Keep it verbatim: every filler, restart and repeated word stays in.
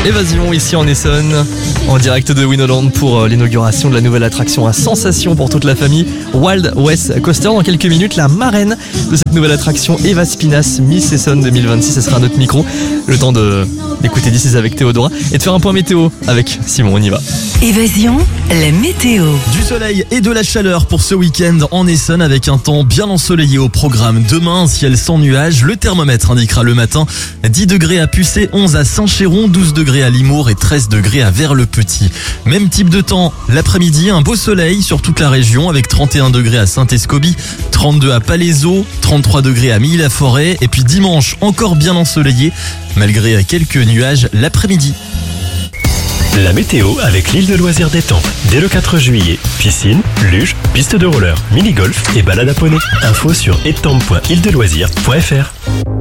Évasion ici en Essonne, en direct de Winoland pour l'inauguration de la nouvelle attraction à sensation pour toute la famille, Wild West Coaster. Dans quelques minutes, la marraine de cette nouvelle attraction, Eva Spinas, Miss Essonne deux mille vingt-six, ce sera à notre micro. Le temps de, d'écouter This Is avec Théodora et de faire un point météo avec Simon, on y va. Évasion, la météo. Du soleil et de la chaleur pour ce week-end en Essonne avec un temps bien ensoleillé au programme. Demain, ciel sans nuages, le thermomètre indiquera le matin dix degrés à Pucé, onze à Saint-Chéron, douze degrés à Limours et treize degrés à Vers-le-Petit. Même type de temps l'après-midi, un beau soleil sur toute la région avec trente et un degrés à Saint-Escobie, trente-deux à Palaiseau, trente-trois degrés à Milly-la-Forêt et puis dimanche encore bien ensoleillé malgré quelques nuages l'après-midi. La météo avec l'île de loisirs d'Étampes. Dès le quatre juillet, piscine, luge, piste de roller, mini-golf et balade à poney. Info sur étampes point île de loisirs point f r.